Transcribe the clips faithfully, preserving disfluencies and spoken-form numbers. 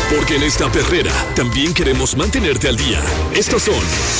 Porque en esta perrera también queremos mantenerte al día. Estos son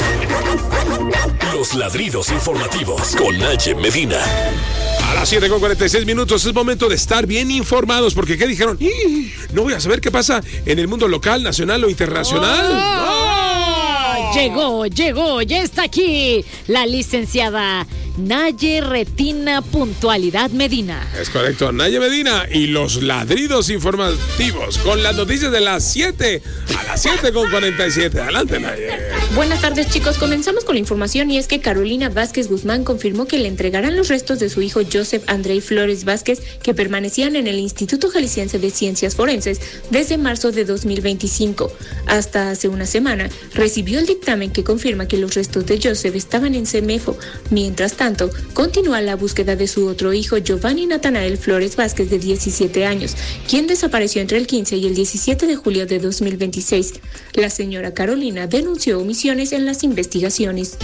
los ladridos informativos con Naye Medina. A las siete con cuarenta y seis minutos es momento de estar bien informados, porque ¿qué dijeron? No voy a saber qué pasa en el mundo local, nacional o internacional. Oh, oh. Llegó, llegó, ya está aquí la licenciada Naye Retina Puntualidad Medina. Es correcto, Naye Medina y los ladridos informativos con las noticias de las siete a las siete con cuarenta y siete. Adelante, Naye. Buenas tardes, chicos. Comenzamos con la información y es que Carolina Vázquez Guzmán confirmó que le entregarán los restos de su hijo Joseph Andrei Flores Vázquez, que permanecían en el Instituto Jalisciense de Ciencias Forenses desde marzo de dos mil veinticinco. Hasta hace una semana recibió el dictamen que confirma que los restos de Joseph estaban en CEMEFO. Mientras tanto, continúa la búsqueda de su otro hijo, Giovanni Natanael Flores Vázquez, de diecisiete años, quien desapareció entre el quince y el diecisiete de julio de dos mil veintiséis. La señora Carolina denunció omisiones en las investigaciones.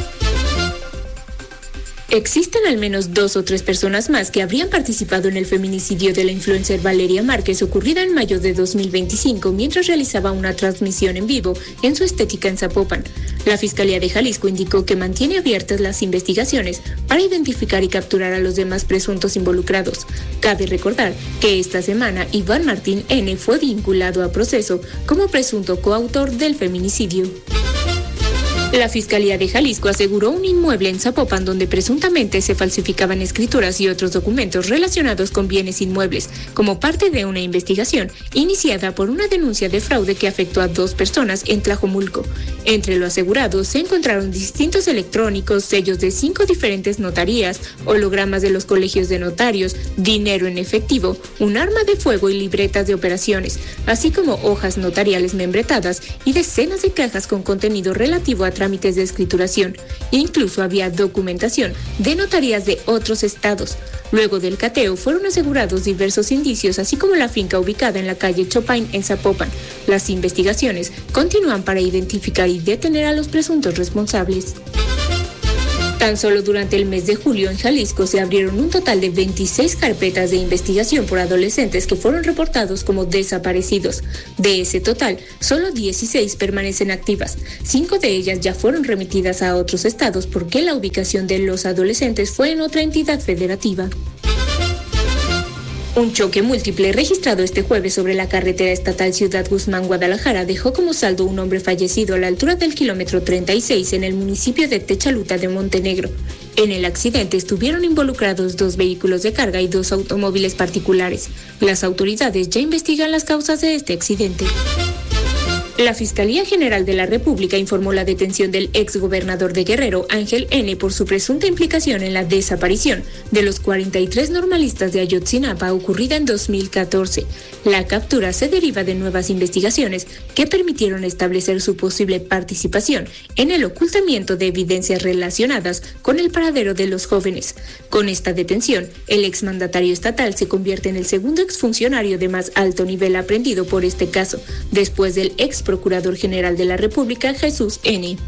Existen al menos dos o tres personas más que habrían participado en el feminicidio de la influencer Valeria Márquez, ocurrida en mayo de dos mil veinticinco mientras realizaba una transmisión en vivo en su estética en Zapopan. La Fiscalía de Jalisco indicó que mantiene abiertas las investigaciones para identificar y capturar a los demás presuntos involucrados. Cabe recordar que esta semana Iván Martín N. fue vinculado a proceso como presunto coautor del feminicidio. La Fiscalía de Jalisco aseguró un inmueble en Zapopan donde presuntamente se falsificaban escrituras y otros documentos relacionados con bienes inmuebles, como parte de una investigación iniciada por una denuncia de fraude que afectó a dos personas en Tlajomulco. Entre lo asegurado se encontraron distintos electrónicos, sellos de cinco diferentes notarías, hologramas de los colegios de notarios, dinero en efectivo, un arma de fuego y libretas de operaciones, así como hojas notariales membretadas y decenas de cajas con contenido relativo a trámites de escrituración. Incluso había documentación de notarías de otros estados. Luego del cateo fueron asegurados diversos indicios, así como la finca ubicada en la calle Chopin en Zapopan. Las investigaciones continúan para identificar y detener a los presuntos responsables. Tan solo durante el mes de julio en Jalisco se abrieron un total de veintiséis carpetas de investigación por adolescentes que fueron reportados como desaparecidos. De ese total, solo dieciséis permanecen activas. Cinco de ellas ya fueron remitidas a otros estados porque la ubicación de los adolescentes fue en otra entidad federativa. Un choque múltiple registrado este jueves sobre la carretera estatal Ciudad Guzmán-Guadalajara dejó como saldo un hombre fallecido a la altura del kilómetro treinta y seis en el municipio de Techaluta de Montenegro. En el accidente estuvieron involucrados dos vehículos de carga y dos automóviles particulares. Las autoridades ya investigan las causas de este accidente. La Fiscalía General de la República informó la detención del exgobernador de Guerrero, Ángel N., por su presunta implicación en la desaparición de los cuarenta y tres normalistas de Ayotzinapa ocurrida en dos mil catorce. La captura se deriva de nuevas investigaciones que permitieron establecer su posible participación en el ocultamiento de evidencias relacionadas con el paradero de los jóvenes. Con esta detención, el exmandatario estatal se convierte en el segundo exfuncionario de más alto nivel aprehendido por este caso, después del ex Procurador General de la República, Jesús N.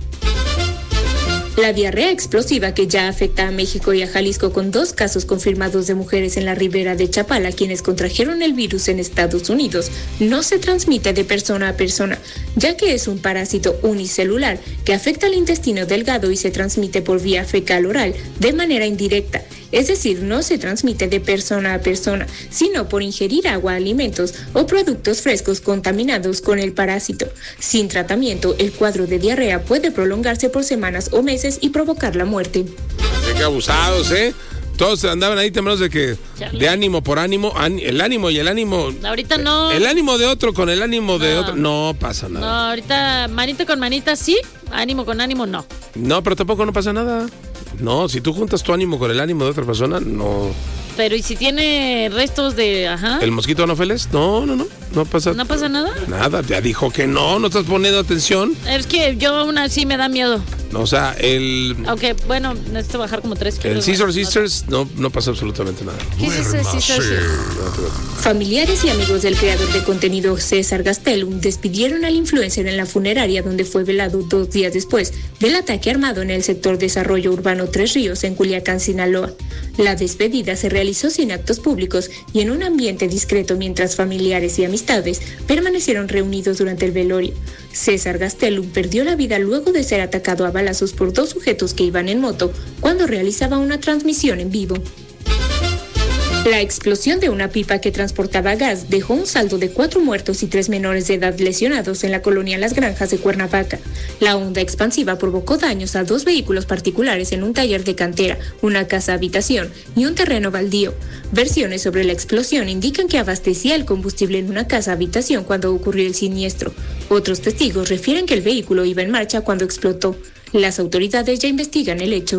La diarrea explosiva que ya afecta a México y a Jalisco, con dos casos confirmados de mujeres en la ribera de Chapala quienes contrajeron el virus en Estados Unidos, no se transmite de persona a persona, ya que es un parásito unicelular que afecta al intestino delgado y se transmite por vía fecal oral de manera indirecta. Es decir, no se transmite de persona a persona, sino por ingerir agua, alimentos o productos frescos contaminados con el parásito. Sin tratamiento, el cuadro de diarrea puede prolongarse por semanas o meses y provocar la muerte. Qué abusados, ¿eh? Todos andaban ahí temblados de que Charlie. de ánimo por ánimo, el ánimo y el ánimo. Ahorita no. El ánimo de otro con el ánimo de No. otro. No pasa No, nada. ahorita manita con manita sí, ánimo con ánimo no. No, pero tampoco no pasa nada. No, si tú juntas tu ánimo con el ánimo de otra persona, no. Pero ¿y si tiene restos de, ajá? ¿El mosquito anófeles? No, no, no. No pasa. ¿No pasa nada? Nada, ya dijo que no, no estás poniendo atención. Es que yo aún así me da miedo. O sea, el... Aunque, bueno, necesito bajar como tres kilos. El Scissor Sisters no, no pasó absolutamente nada. ¿Qué es ese Scissor Sisters? Familiares y amigos del creador de contenido César Gastelum despidieron al influencer en la funeraria donde fue velado dos días después del ataque armado en el sector Desarrollo Urbano Tres Ríos en Culiacán, Sinaloa. La despedida se realizó sin actos públicos y en un ambiente discreto mientras familiares y amistades permanecieron reunidos durante el velorio. César Gastelum perdió la vida luego de ser atacado a balazos por dos sujetos que iban en moto cuando realizaba una transmisión en vivo. La explosión de una pipa que transportaba gas dejó un saldo de cuatro muertos y tres menores de edad lesionados en la colonia Las Granjas de Cuernavaca. La onda expansiva provocó daños a dos vehículos particulares en un taller de cantera, una casa habitación y un terreno baldío. Versiones sobre la explosión indican que abastecía el combustible en una casa habitación cuando ocurrió el siniestro. Otros testigos refieren que el vehículo iba en marcha cuando explotó. Las autoridades ya investigan el hecho.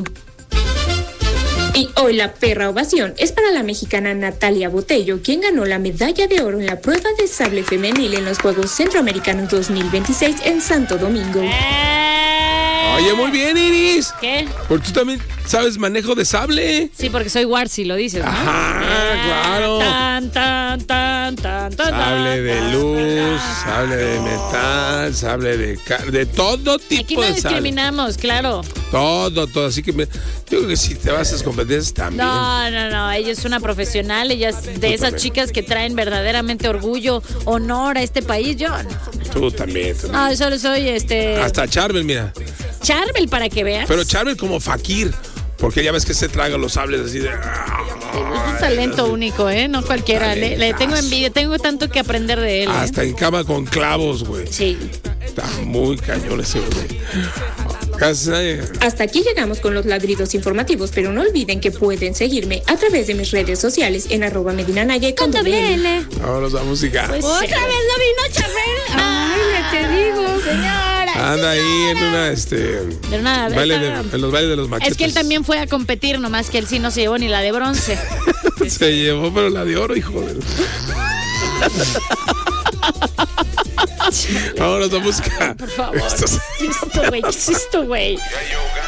Y hoy la perra ovación es para la mexicana Natalia Botello, quien ganó la medalla de oro en la prueba de sable femenil en los Juegos Centroamericanos dos mil veintiséis en Santo Domingo. Oye, muy bien, Iris. ¿Qué? Porque tú también sabes manejo de sable. Sí, porque soy Warsi, lo dices, ¿no? Ajá, claro. Tan, tan, tan, tan, tan. Sable de tan, luz, tan. sable de metal, sable de car- de todo tipo Aquí no de sable. discriminamos, claro. Todo, todo. Así que me, yo creo que si te vas a esas competencias también. No, no, no. Ella es una profesional. Ella es de esas también. chicas que traen verdaderamente orgullo, honor a este país. Yo no. Tú también, tú No, también. yo solo soy este. Hasta Charbel, mira. Charbel, para que veas. Pero Charbel como fakir. Porque ya ves que se traga los sables así de. Es un talento único, ¿eh? No cualquiera. Le, le tengo envidia. Tengo tanto que aprender de él. ¿eh? Hasta en cama con clavos, güey. Sí. Está muy cañón ese güey. Casi nadie. Hasta aquí llegamos con los ladridos informativos, pero no olviden que pueden seguirme a través de mis redes sociales en arroba Medina Naya y con Con doble L. doble L. Vámonos a música. Pues Otra sí. vez no vino Chabel. Ay, le te digo, señora. Anda ahí en una, este. De una vez, baile de- ah, en los bailes de los machetes. Es que él también fue a competir, nomás que él sí no se llevó ni la de bronce. Se llevó, pero la de oro, hijo de. Vámonos a música. Por favor. Esto es- ¿Qué es esto, güey? ¿Qué es esto, güey?